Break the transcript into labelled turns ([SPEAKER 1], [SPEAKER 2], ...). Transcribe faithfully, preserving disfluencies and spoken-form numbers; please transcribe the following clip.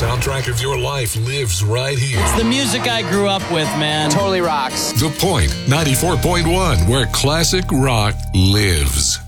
[SPEAKER 1] soundtrack of your life lives right here.
[SPEAKER 2] It's the music I grew up with, man.
[SPEAKER 3] Totally rocks.
[SPEAKER 1] The Point, ninety-four point one, where classic rock lives.